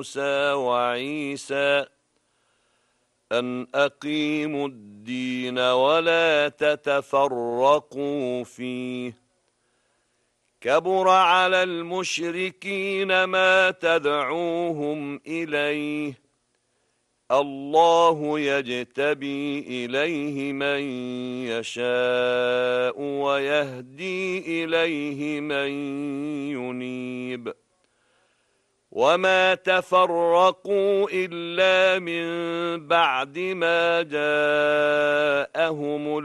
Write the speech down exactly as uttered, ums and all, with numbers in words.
موسى وعيسى أن أقيموا الدين ولا تتفرقوا فيه كبر على المشركين ما تدعوهم إليه الله يجتبي إليه من يشاء ويهدي إليه من ينيب وما تفرقوا إلا من بعد ما جاءهم